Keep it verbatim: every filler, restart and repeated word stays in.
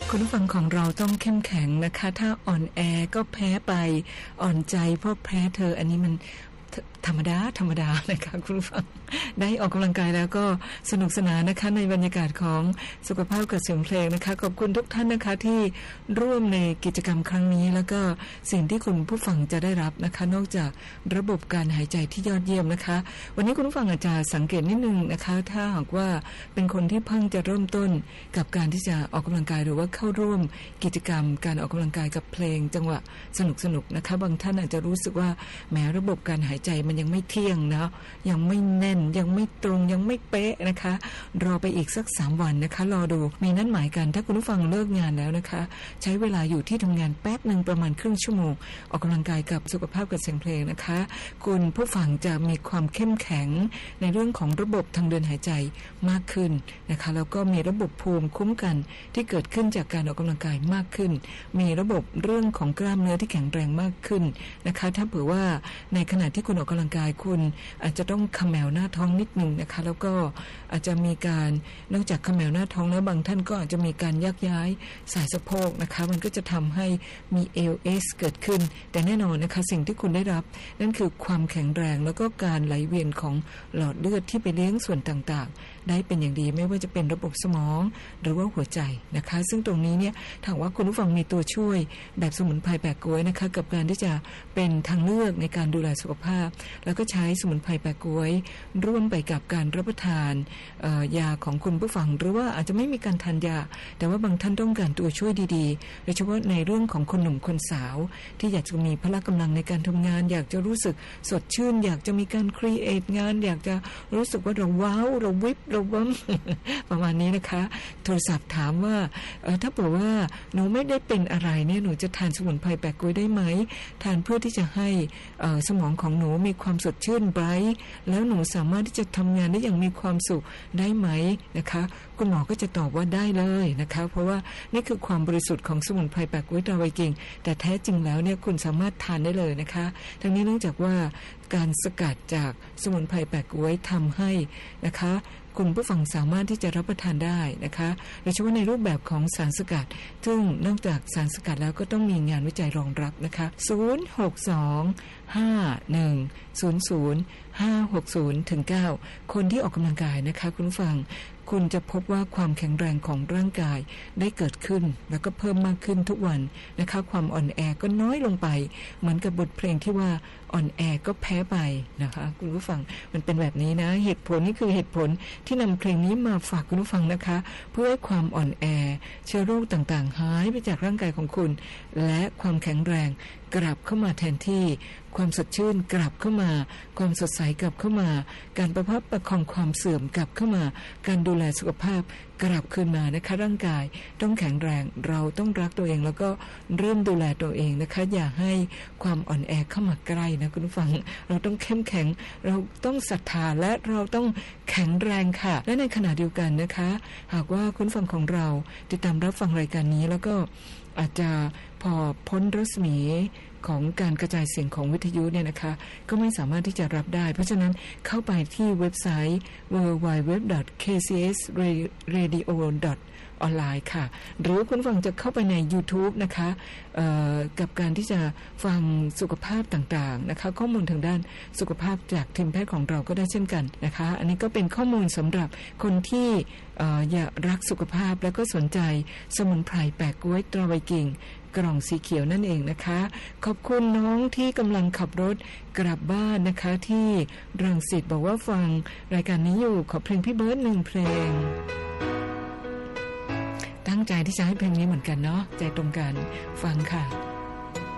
คุณผู้ฟังของเราต้องเข้มแข็งนะคะถ้าอ่อนแอก็แพ้ไปอ่อนใจเพราะแพ้เธออันนี้มันธรรมดาธรรมดานะคะคุณผู้ฟังได้ออกกำลังกายแล้วก็สนุกสนานนะคะในบรรยากาศของสุขภาพกับเสียงเพลงนะคะขอบคุณทุกท่านนะคะที่ร่วมในกิจกรรมครั้งนี้แล้วก็สิ่งที่คุณผู้ฟังจะได้รับนะคะนอกจากระบบการหายใจที่ยอดเยี่ยมนะคะวันนี้คุณผู้ฟังอาจจะสังเกตนิดนึงนะคะถ้าหากว่าเป็นคนที่เพิ่งจะเริ่มต้นกับการที่จะออกกำลังกายหรือว่าเข้าร่วมกิจกรรมการออกกำลังกายกับเพลงจังหวะสนุกๆนะคะบางท่านอาจจะรู้สึกว่าแม้ระบบการหายใจมันยังไม่เที่ยงนะยังไม่แน่นยังไม่ตรงยังไม่เป๊ะนะคะรอไปอีกสักสามวันนะคะรอดูมีนัดหมายกันถ้าคุณผู้ฟังเลิกงานแล้วนะคะใช้เวลาอยู่ที่ทำงานแป๊บนึงประมาณครึ่งชั่วโมงออกกำลังกายกับสุขภาพกับเสียงเพลงนะคะคุณผู้ฟังจะมีความเข้มแข็งในเรื่องของระบบทางเดินหายใจมากขึ้นนะคะแล้วก็มีระบบภูมิคุ้มกันที่เกิดขึ้นจากการออกกำลังกายมากขึ้นมีระบบเรื่องของกล้ามเนื้อที่แข็งแรงมากขึ้นนะคะถ้าเผื่อว่าในขณะที่คุณออกกำลังกายคุณอาจจะต้องเขมวหน้าท้องนิดนึงนะคะแล้วก็อาจจะมีการนอกจากเขมวหน้าท้องแล้วบางท่านก็อาจจะมีการยักย้ายสายสะโพกนะคะมันก็จะทำให้มี เอ แอล เอส เกิดขึ้นแต่แน่นอนนะคะสิ่งที่คุณได้รับนั่นคือความแข็งแรงแล้วก็การไหลเวียนของหลอดเลือดที่ไปเลี้ยงส่วนต่างๆได้เป็นอย่างดีไม่ว่าจะเป็นระบบสมองหรือว่าหัวใจนะคะซึ่งตรงนี้เนี่ยถ้าว่าคุณผู้ฟังมีตัวช่วยแบบสมุนไพรแปะก๊วยนะคะกับการที่จะเป็นทางเลือกในการดูแลสุขภาพแล้วก็ใช้สมุนไพรแปะก๊วยร่วมไปกับการรับประทานยาของคุณผู้ฟังหรือว่าอาจจะไม่มีการทานยาแต่ว่าบางท่านต้องการตัวช่วยดีๆโดยเฉพาะในเรื่องของคนหนุ่มคนสาวที่อยากจะมีพละกำลังในการทำงานอยากจะรู้สึกสดชื่นอยากจะมีการครีเอทงานอยากจะรู้สึกว่าเราว้าวเราวิบเราวั้ม ประมาณนี้นะคะโทรศัพท์ถามว่าถ้าบอกว่าหนูไม่ได้เป็นอะไรเนี่ยหนูจะทานสมุนไพรแปะก๊วยได้ไหมทานเพื่อที่จะให้สมองของหนูมีความสดชื่นไบรท์แล้วหนูสามารถที่จะทำงานได้อย่างมีความสุขได้ไหมนะคะคุณหมอก็จะตอบว่าได้เลยนะคะเพราะว่านี่คือความบริสุทธิ์ของสมุนไพรแปะก๊วยตราไวกิ่งแต่แท้จริงแล้วเนี่ยคุณสามารถทานได้เลยนะคะทั้งนี้เนื่องจากว่าการสกัดจากสมุนไพรแปะก๊วยทำให้นะคะคุณผู้ฟังสามารถที่จะรับประทานได้นะคะโดยเฉพาะในรูปแบบของสารสกัดซึ่งนอกจากสารสกัดแล้วก็ต้องมีงานวิจัยรองรับนะคะศูนย์ หก สอง ห้า หนึ่ง ศูนย์ ศูนย์ ห้า หก ศูนย์ ถึง เก้าคนที่ออกกำลังกายนะคะคุณผู้ฟังคุณจะพบว่าความแข็งแรงของร่างกายได้เกิดขึ้นแล้วก็เพิ่มมากขึ้นทุกวันนะคะความอ่อนแอก็น้อยลงไปเหมือนกับบทเพลงที่ว่าอ่อนแอก็แพ้ไปนะคะคุณผู้ฟังมันเป็นแบบนี้นะเหตุผลนี่คือเหตุผลที่นำเพลงนี้มาฝากคุณผู้ฟังนะคะเพื่อให้ความอ่อนแอเชื้อโรคต่างๆหายไปจากร่างกายของคุณและความแข็งแรงกลับเข้ามาแทนที่ความสดชื่นกลับเข้ามาความสดใสกลับเข้ามาการประพับประคองความเสื่อมกลับเข้ามาการดูแลสุขภาพกลับคืนมานะคะร่างกายต้องแข็งแรงเราต้องรักตัวเองแล้วก็เริ่มดูแลตัวเองนะคะอย่าให้ความอ่อนแอเข้ามาใกล้นะคุณผู้ฟังเราต้องเข้มแข็งเราต้องศรัทธาและเราต้องแข็งแรงค่ะและในขณะเดียวกันนะคะหากว่าคุณฟังของเราติดตามรับฟังรายการนี้แล้วก็อาจจะพอพ้นรัศมีของการกระจายเสียงของวิทยุเนี่ยนะคะก็ไม่สามารถที่จะรับได้เพราะฉะนั้นเข้าไปที่เว็บไซต์ ดับเบิลยู ดับเบิลยู ดับเบิลยู ดอท เค ซี เอส เรดิโอ ดอท ออนไลน์ค่ะหรือคุณฟังจะเข้าไปใน YouTube นะคะกับการที่จะฟังสุขภาพต่างๆนะคะข้อมูลทางด้านสุขภาพจากทีมแพทย์ของเราก็ได้เช่นกันนะคะอันนี้ก็เป็นข้อมูลสำหรับคนที่อยากรักสุขภาพแล้วก็สนใจสมุนไพรแปะก๊วยตราไวกิ่งกล่องสีเขียวนั่นเองนะคะขอบคุณน้องที่กำลังขับรถกลับบ้านนะคะที่รังสิตบอกว่าฟังรายการนี้อยู่ขอเพลงพี่เบิร์ดหนึ่งเพลงตั้งใจที่จะให้เพลงนี้เหมือนกันเนาะใจตรงกันฟังค่ะ